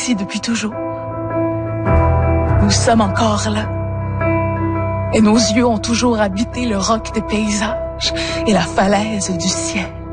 ici depuis toujours. Nous sommes encore là. Et nos yeux ont toujours habité le roc des paysages et la falaise du ciel.